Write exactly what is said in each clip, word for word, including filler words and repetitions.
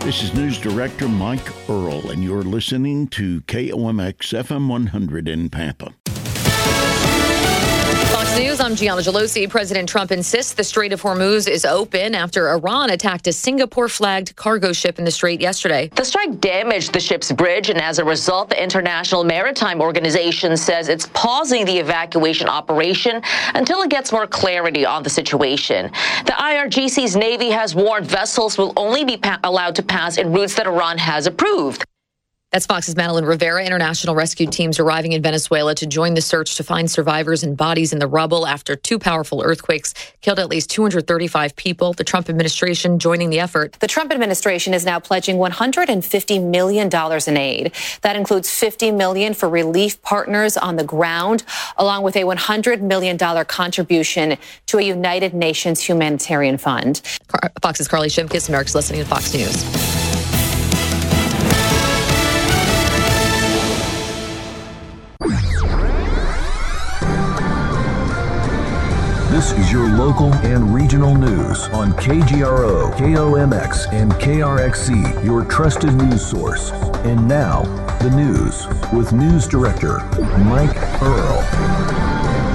This is News Director Mike Earl, and you're listening to K O M X F M one hundred in Pampa. Fox News, I'm Gianna Gelosi. President Trump insists the Strait of Hormuz is open after Iran attacked a Singapore-flagged cargo ship in the strait yesterday. The strike damaged the ship's bridge, and as a result, the International Maritime Organization says it's pausing the evacuation operation until it gets more clarity on the situation. The I R G C's Navy has warned vessels will only be pa- allowed to pass in routes that Iran has approved. That's Fox's Madeline Rivera. International rescue teams arriving in Venezuela to join the search to find survivors and bodies in the rubble after two powerful earthquakes killed at least two hundred thirty-five people. The Trump administration joining the effort. The Trump administration is now pledging one hundred fifty million dollars in aid. That includes fifty million dollars for relief partners on the ground, along with a one hundred million dollars contribution to a United Nations humanitarian fund. Fox's Carly Shimkus, America's listening to Fox News. This is your local and regional news on K G R O, K O M X, and K R X C, your trusted news source. And now, the news with News Director Mike Earl.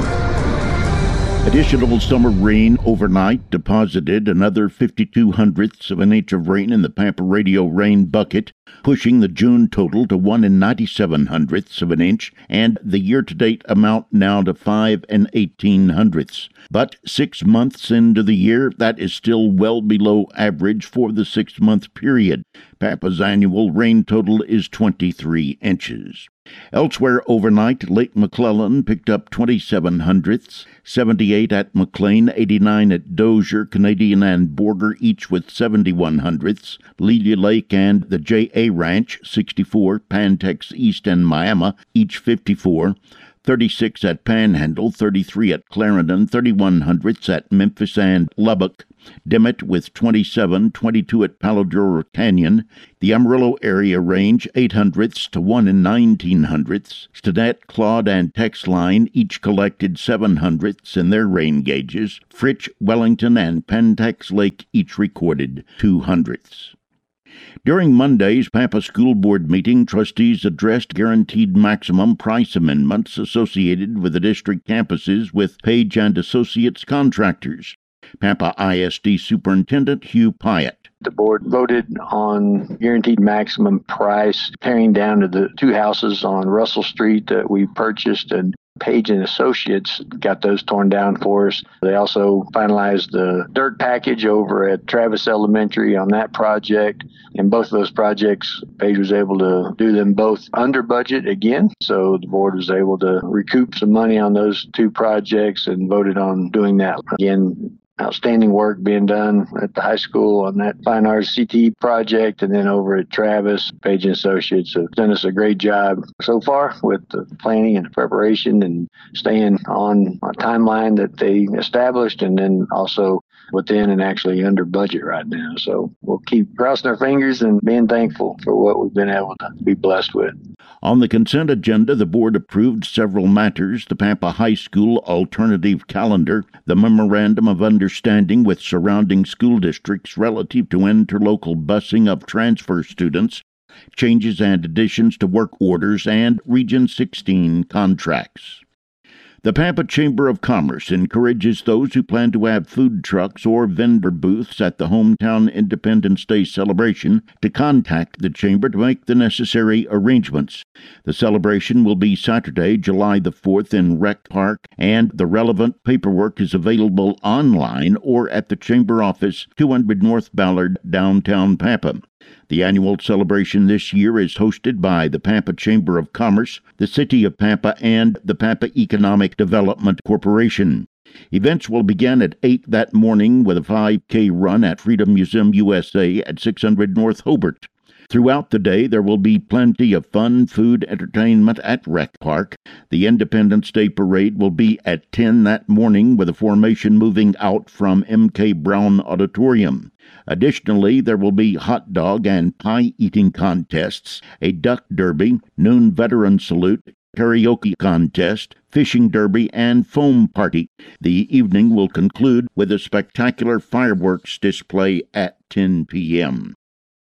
Additional summer rain overnight deposited another fifty-two hundredths of an inch of rain in the Pampa Radio rain bucket, pushing the June total to one and ninety-seven hundredths of an inch, and the year-to-date amount now to five and eighteen hundredths. But six months into the year, that is still well below average for the six-month period. Pampa's annual rain total is twenty-three inches. Elsewhere overnight, Lake McClellan picked up twenty-seven hundredths, seventy-eight at McLean, eighty-nine at Dozier, Canadian and Border, each with seventy-one hundredths. Lelia Lake and the J A Ranch, sixty-four, Pantex East and Miami, each fifty-four. thirty-six at Panhandle, thirty-three at Clarendon, thirty-one hundredths at Memphis and Lubbock. Dimmitt with twenty-seven, twenty-two at Palo Duro Canyon. The Amarillo area range, eight hundredths to one and nineteen hundredths. Stinnett, Claude, and Texline each collected seven hundredths in their rain gauges. Fritch, Wellington, and Pantex Lake each recorded two hundredths. During Monday's Pampa School Board meeting, trustees addressed guaranteed maximum price amendments associated with the district campuses with Page and Associates contractors. Pampa I S D Superintendent Hugh Pyatt. The board voted on guaranteed maximum price, tearing down to the two houses on Russell Street that we purchased, and Page and Associates got those torn down for us. They also finalized the dirt package over at Travis Elementary on that project. In both of those projects, Page was able to do them both under budget again. So the board was able to recoup some money on those two projects and voted on doing that again. Outstanding work being done at the high school on that Fine Arts C T E project, and then over at Travis, Page and Associates have done us a great job so far with the planning and the preparation and staying on a timeline that they established, and then also within and actually under budget right now. So we'll keep crossing our fingers and being thankful for what we've been able to be blessed with. On the consent agenda, the board approved several matters: the Pampa High School alternative calendar, the memorandum of understanding with surrounding school districts relative to interlocal busing of transfer students, changes and additions to work orders, and Region sixteen contracts. The Pampa Chamber of Commerce encourages those who plan to have food trucks or vendor booths at the hometown Independence Day celebration to contact the Chamber to make the necessary arrangements. The celebration will be Saturday, July the fourth in Rec Park, and the relevant paperwork is available online or at the Chamber office, two hundred North Ballard, downtown Pampa. The annual celebration this year is hosted by the Pampa Chamber of Commerce, the City of Pampa, and the Pampa Economic Development Corporation. Events will begin at eight that morning with a five K run at Freedom Museum U S A at six hundred North Hobart. Throughout the day, there will be plenty of fun, food, entertainment at Rec Park. The Independence Day Parade will be at ten that morning with a formation moving out from M K Brown Auditorium. Additionally, there will be hot dog and pie eating contests, a duck derby, noon veteran salute, karaoke contest, fishing derby, and foam party. The evening will conclude with a spectacular fireworks display at ten p.m.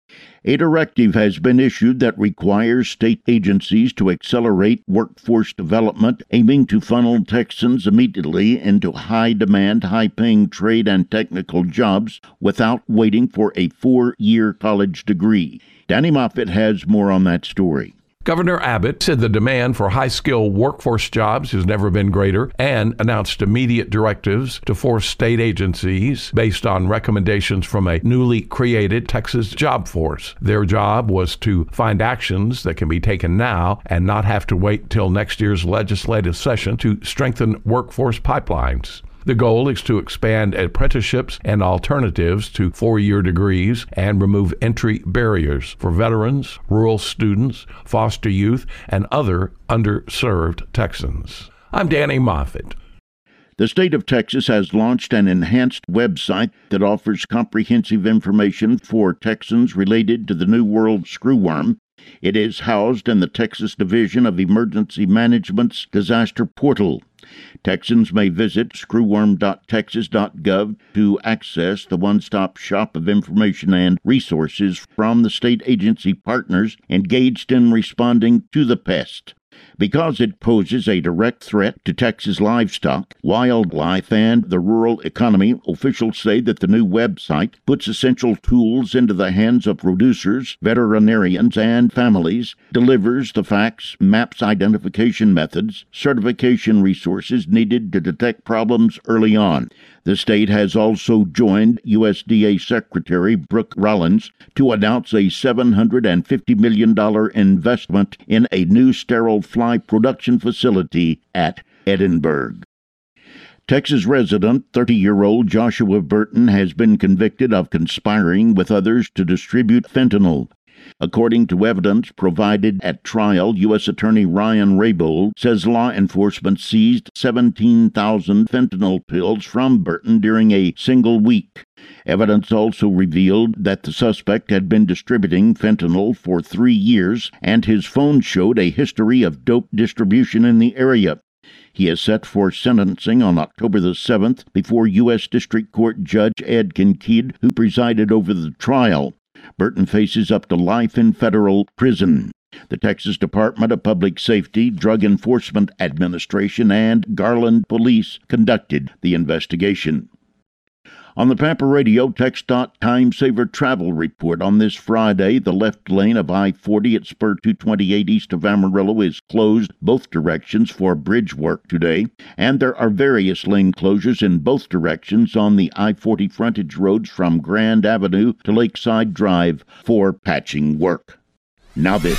A directive has been issued that requires state agencies to accelerate workforce development, aiming to funnel Texans immediately into high-demand, high-paying trade and technical jobs without waiting for a four-year college degree. Danny Moffett has more on that story. Governor Abbott said the demand for high-skilled workforce jobs has never been greater and announced immediate directives to force state agencies based on recommendations from a newly created Texas job force. Their job was to find actions that can be taken now and not have to wait till next year's legislative session to strengthen workforce pipelines. The goal is to expand apprenticeships and alternatives to four-year degrees and remove entry barriers for veterans, rural students, foster youth, and other underserved Texans. I'm Danny Moffett. The state of Texas has launched an enhanced website that offers comprehensive information for Texans related to the New World screwworm. It is housed in the Texas Division of Emergency Management's Disaster Portal. Texans may visit screwworm dot texas dot gov to access the one-stop shop of information and resources from the state agency partners engaged in responding to the pest. Because it poses a direct threat to Texas livestock, wildlife, and the rural economy, officials say that the new website puts essential tools into the hands of producers, veterinarians, and families, delivers the facts, maps identification methods, certification resources needed to detect problems early on. The state has also joined U S D A Secretary Brooke Rollins to announce a seven hundred fifty million dollars investment in a new sterile fly production facility at Edinburgh. Texas resident thirty-year-old Joshua Burton has been convicted of conspiring with others to distribute fentanyl. According to evidence provided at trial, U S Attorney Ryan Raybould says law enforcement seized seventeen thousand fentanyl pills from Burton during a single week. Evidence also revealed that the suspect had been distributing fentanyl for three years, and his phone showed a history of dope distribution in the area. He is set for sentencing on October the seventh before U S District Court Judge Ed Kinkead, who presided over the trial. Burton faces up to life in federal prison. The Texas Department of Public Safety, Drug Enforcement Administration, and Garland Police conducted the investigation. On the Pampa Radio TxDOT Time Saver Travel Report on this Friday, the left lane of I forty at Spur two twenty-eight east of Amarillo is closed both directions for bridge work today, and there are various lane closures in both directions on the I forty frontage roads from Grand Avenue to Lakeside Drive for patching work. Now this.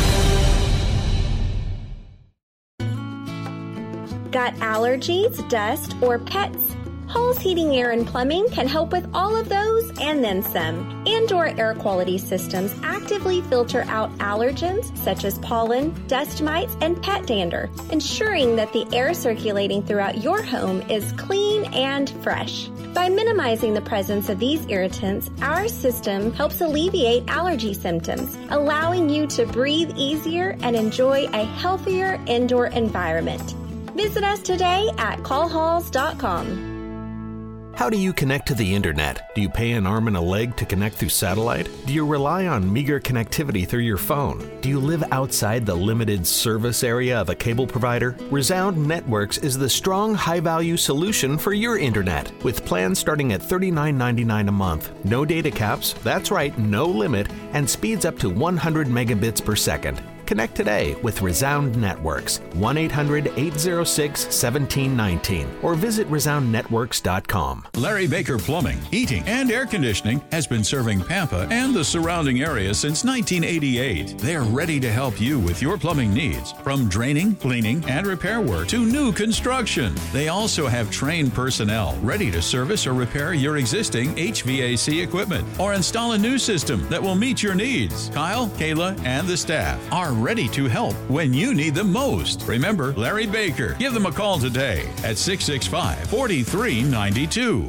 Got allergies, dust, or pets? Halls Heating, Air, and Plumbing can help with all of those and then some. Indoor air quality systems actively filter out allergens such as pollen, dust mites, and pet dander, ensuring that the air circulating throughout your home is clean and fresh. By minimizing the presence of these irritants, our system helps alleviate allergy symptoms, allowing you to breathe easier and enjoy a healthier indoor environment. Visit us today at call halls dot com. How do you connect to the internet? Do you pay an arm and a leg to connect through satellite? Do you rely on meager connectivity through your phone? Do you live outside the limited service area of a cable provider? Resound Networks is the strong, high-value solution for your internet. With plans starting at thirty-nine ninety-nine a month, no data caps, that's right, no limit, and speeds up to one hundred megabits per second. Connect today with Resound Networks, one eight hundred eight oh six one seven one nine, or visit resound networks dot com. Larry Baker Plumbing, Heating, and Air Conditioning has been serving Pampa and the surrounding area since nineteen eighty-eight. They're ready to help you with your plumbing needs, from draining, cleaning, and repair work to new construction. They also have trained personnel ready to service or repair your existing H V A C equipment or install a new system that will meet your needs. Kyle, Kayla, and the staff are ready to help when you need them most. Remember Larry Baker. Give them a call today at six six five, four three nine two.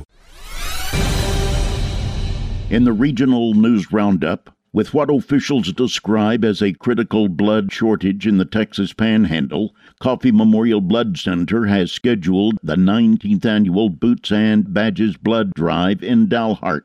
In the regional news roundup, with what officials describe as a critical blood shortage in the Texas Panhandle, Coffee Memorial Blood Center has scheduled the nineteenth annual Boots and Badges Blood Drive in Dalhart.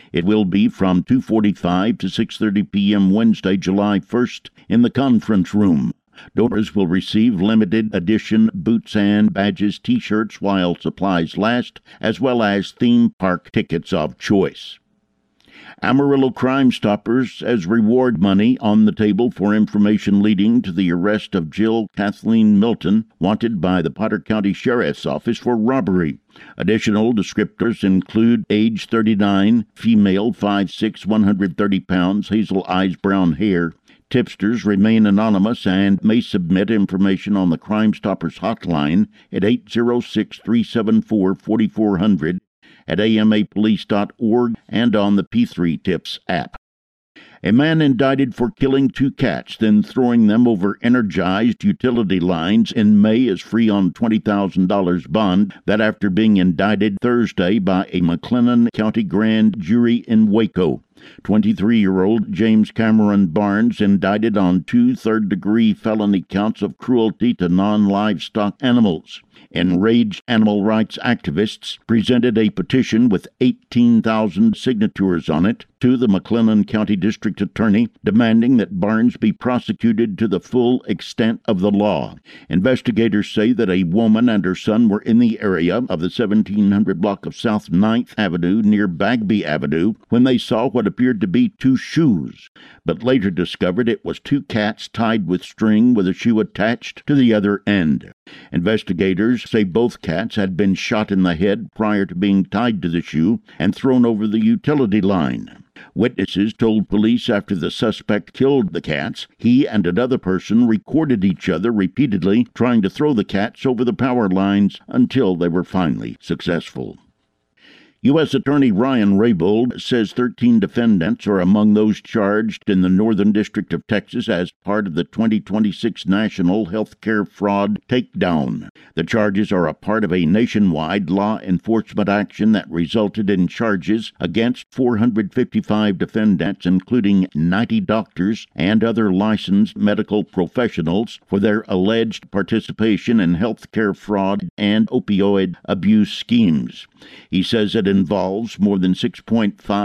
It will be from two forty-five to six thirty p.m. Wednesday, July first, in the conference room. Donors will receive limited edition boots and badges t-shirts while supplies last, as well as theme park tickets of choice. Amarillo Crime Stoppers has reward money on the table for information leading to the arrest of Jill Kathleen Milton, wanted by the Potter County Sheriff's Office for robbery. Additional descriptors include age thirty-nine, female, five foot six, one hundred thirty pounds, hazel eyes, brown hair. Tipsters remain anonymous and may submit information on the Crime Stoppers hotline at eight zero six, three seven four, four four zero zero, at A M A police dot org, and on the P three Tips app. A man indicted for killing two cats, then throwing them over energized utility lines in May is free on twenty thousand dollars bond. That after being indicted Thursday by a McLennan County grand jury in Waco. twenty-three-year-old James Cameron Barnes, indicted on two third-degree felony counts of cruelty to non-livestock animals. Enraged animal rights activists presented a petition with eighteen thousand signatures on it to the McLennan County District Attorney, demanding that Barnes be prosecuted to the full extent of the law. Investigators say that a woman and her son were in the area of the seventeen hundred block of South ninth Avenue near Bagby Avenue when they saw what appeared to be two shoes, but later discovered it was two cats tied with string with a shoe attached to the other end. Investigators say both cats had been shot in the head prior to being tied to the shoe and thrown over the utility line. Witnesses told police after the suspect killed the cats, he and another person recorded each other repeatedly trying to throw the cats over the power lines until they were finally successful. U S Attorney Ryan Raybould says thirteen defendants are among those charged in the Northern District of Texas as part of the twenty twenty-six National Healthcare Fraud Takedown. The charges are a part of a nationwide law enforcement action that resulted in charges against four hundred fifty-five defendants, including ninety doctors and other licensed medical professionals, for their alleged participation in healthcare fraud and opioid abuse schemes. He says it involves more than six point five